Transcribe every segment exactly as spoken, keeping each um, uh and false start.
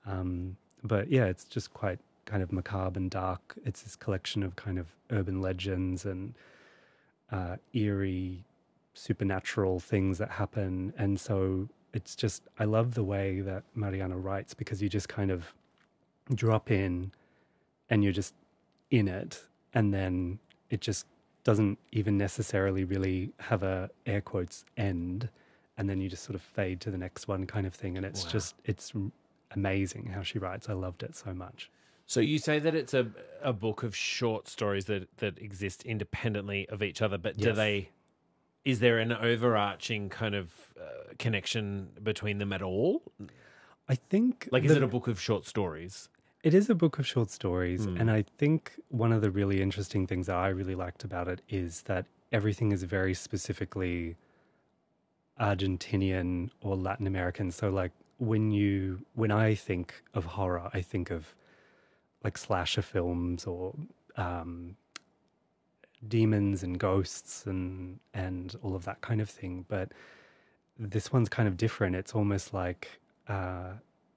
Um, but yeah, it's just quite kind of macabre and dark. It's this collection of kind of urban legends and uh, eerie supernatural things that happen. And so it's just, I love the way that Mariana writes because you just kind of drop in and you're just in it. And then it just doesn't even necessarily really have a air quotes end. And then you just sort of fade to the next one kind of thing. And it's Wow. just, it's amazing how she writes. I loved it so much. So you say that it's a a book of short stories that, that exist independently of each other, but do Yes. they? Is there an overarching kind of uh, connection between them at all? I think Like, is the- it a book of short stories? It is a book of short stories, Hmm. and I think one of the really interesting things that I really liked about it is that everything is very specifically Argentinian or Latin American. So, like when you when I think of horror, I think of like slasher films or um, demons and ghosts and and all of that kind of thing. But this one's kind of different. It's almost like uh,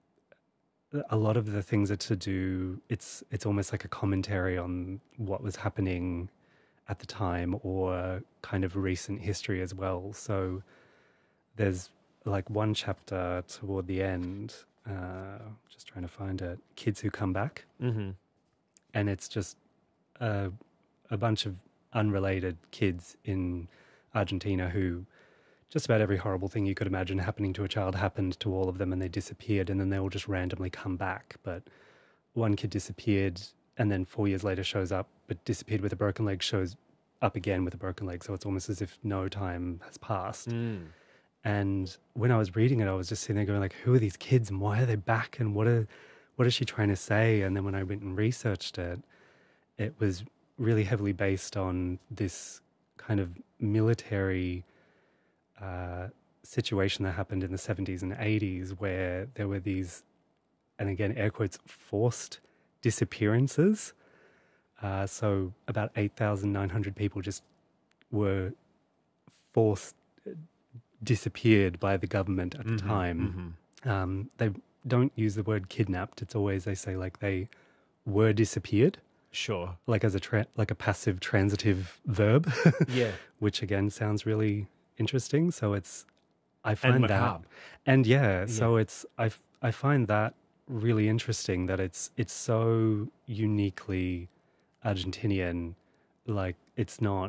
a lot of the things are to do. It's it's almost like a commentary on what was happening at the time or kind of recent history as well. So there's like one chapter toward the end. Uh, just trying to find it. Kids Who Come Back, Mm-hmm. and it's just a, a bunch of unrelated kids in Argentina who just about every horrible thing you could imagine happening to a child happened to all of them and they disappeared and then they all just randomly come back. But one kid disappeared and then four years later shows up, but disappeared with a broken leg, shows up again with a broken leg. So it's almost as if no time has passed. Mm. And when I was reading it, I was just sitting there going like, who are these kids and why are they back? And what are, what is she trying to say? And then when I went and researched it, it was really heavily based on this kind of military uh, situation that happened in the seventies and eighties where there were these, and again, air quotes, forced disappearances. Uh, so about eight thousand nine hundred people just were forced, disappeared by the government at Mm-hmm, the time. mm-hmm. Um, they don't use the word kidnapped. It's always, they say like they were disappeared, Sure. like as a tra- like a passive transitive verb, Yeah. which again sounds really interesting. So it's, I find that, macabre. and yeah, so it's I f- I find that really interesting that it's it's so uniquely Argentinian, like it's not,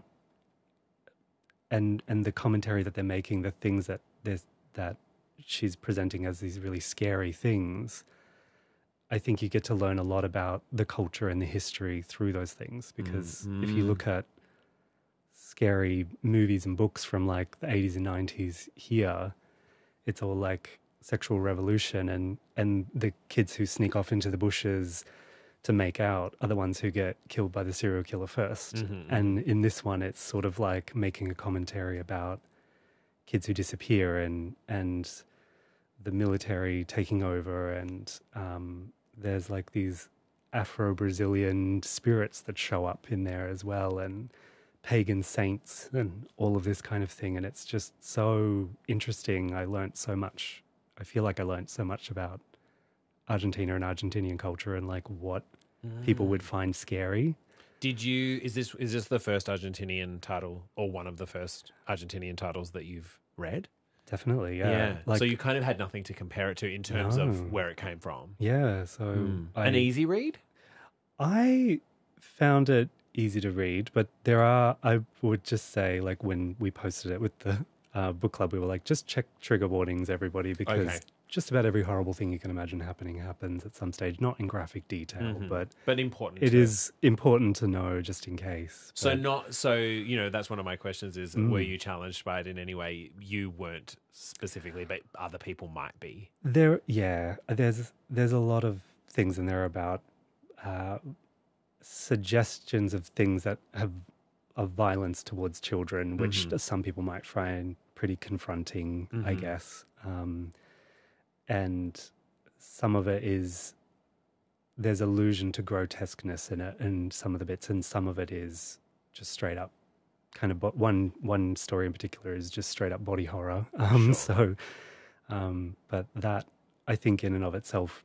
and and the commentary that they're making, the things that there's that she's presenting as these really scary things. I think you get to learn a lot about the culture and the history through those things because Mm, if you mm. look at scary movies and books from like the eighties and nineties here, it's all like sexual revolution and, and the kids who sneak off into the bushes to make out are the ones who get killed by the serial killer 1st. Mhm, And in this one, it's sort of like making a commentary about kids who disappear and, and the military taking over. And um, there's like these Afro-Brazilian spirits that show up in there as well. And pagan saints and all of this kind of thing. And it's just so interesting. I learnt so much. I feel like I learnt so much about Argentina and Argentinian culture and like what people would find scary. Did you? Is this is this the first Argentinian title or one of the first Argentinian titles that you've read? Definitely, yeah. Like, so you kind of had nothing to compare it to in terms No. of where it came from. yeah, so Mm. I, An easy read? I found it easy to read, but there are, I would just say, like when we posted it with the uh, book club, we were like, just check trigger warnings, everybody, because Okay. just about every horrible thing you can imagine happening happens at some stage, not in graphic detail, Mhm. but But important. it to- is important to know just in case. So But not so you know that's one of my questions is Mm. were you challenged by it in any way? You weren't specifically, but other people might be. there, yeah, there's there's a lot of things in there about uh, suggestions of things that have of violence towards children, which Mhm. some people might find pretty confronting, I Mhm. guess. Um, and some of it is there's allusion to grotesqueness in it, and some of the bits, and some of it is just straight up kind of. Bo- one one story in particular is just straight up body horror. Um, Sure. So, um, but that I think in and of itself